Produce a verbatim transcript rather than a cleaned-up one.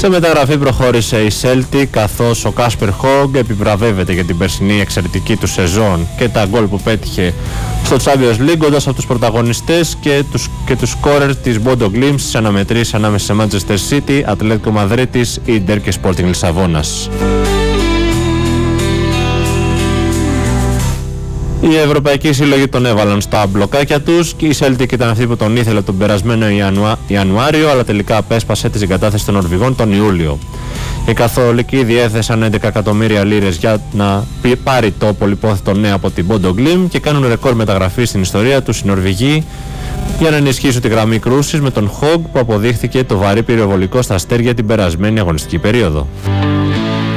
Σε μεταγραφή προχώρησε η Celtic, καθώς ο Κάσπερ Χόγκ επιβραβεύεται για την περσινή εξαιρετική του σεζόν και τα γκολ που πέτυχε στο Champions League, όντας από τους πρωταγωνιστές και τους, και τους σκόρερ της Bodo Glimt στις αναμετρήσεις ανάμεσα σε Manchester City, Ατλέτικο Μαδρίτης, Ίντερ και Sporting Λισαβόνας. Οι ευρωπαϊκοί σύλλογοι τον έβαλαν στα μπλοκάκια τους και η Celtic ήταν αυτή που τον ήθελε τον περασμένο Ιανουά... Ιανουάριο, αλλά τελικά απέσπασε τη συγκατάθεση των Νορβηγών τον Ιούλιο. Οι καθολικοί διέθεσαν έντεκα εκατομμύρια λίρες για να πάρει το πολυπόθετο νέο από την Bodo Glimt και κάνουν ρεκόρ μεταγραφή στην ιστορία τους οι Νορβηγοί για να ενισχύσουν τη γραμμή κρούσης με τον Hogg που αποδείχθηκε το βαρύ πυροβολικό στα αστέρια την περασμένη αγωνιστική περίοδο.